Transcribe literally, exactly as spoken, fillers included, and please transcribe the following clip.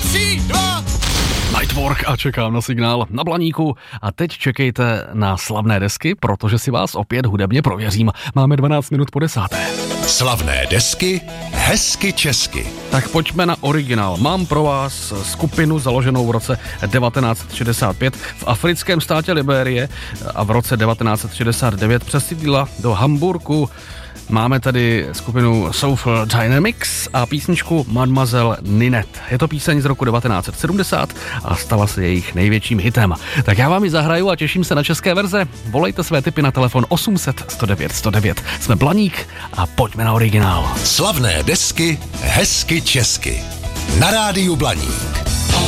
tři, dva... Nightwork a čekám na signál na Blaníku. A teď čekejte na slavné desky, protože si vás opět hudebně prověřím. Máme dvanáct minut po desáté. Slavné desky, hezky česky. Tak pojďme na originál. Mám pro vás skupinu založenou v roce devatenáct šedesát pět v africkém státě Libérie a v roce devatenáct šedesát devět přesídlila do Hamburku. Máme tady skupinu Soulful Dynamics a písničku Mademoiselle Ninette. Je to píseň z roku devatenáct sedmdesát a stala se jejich největším hitem. Tak já vám ji zahraju a těším se na české verze. Volejte své tipy na telefon osm set sto devět sto devět. Jsme Blaník a pojďme na originál. Slavné desky, hezky česky. Na rádiu Blaník.